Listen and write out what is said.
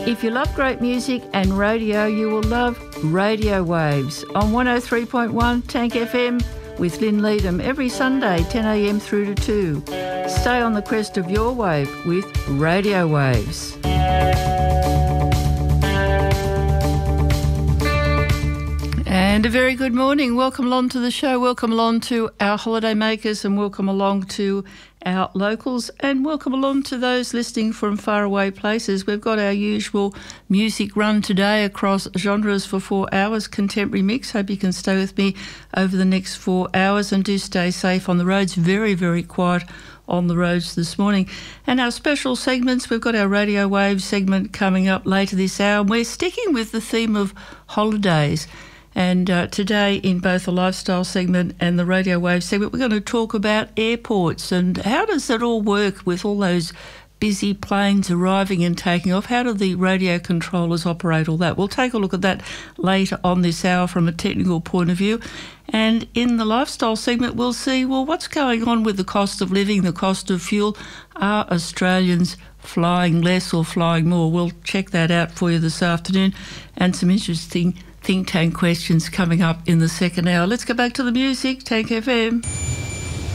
If you love great music and radio, you will love Radio Waves on 103.1 Tank FM with Lynn Leadham every Sunday 10 a.m. through to 2. Stay on the crest of your wave with Radio Waves. And a very good morning. Welcome along to the show. Welcome along to our holiday makers, and welcome along to our locals, and welcome along to those listening from faraway places. We've got our usual music run today across genres for 4 hours, contemporary mix. Hope you can stay with me over the next 4 hours, and do stay safe on the roads. Very, very quiet on the roads this morning. And our special segments, we've got our Radio Waves segment coming up later this hour. We're sticking with the theme of holidays. And today, in both the lifestyle segment and the Radio Wave segment, we're going to talk about airports and how does it all work with all those busy planes arriving and taking off. How do the radio controllers operate all that? We'll take a look at that later on this hour from a technical point of view. And in the lifestyle segment, we'll see, well, what's going on with the cost of living, the cost of fuel? Are Australians flying less or flying more? We'll check that out for you this afternoon, and some interesting think tank questions coming up in the second hour. Let's go back to the music. Tank FM.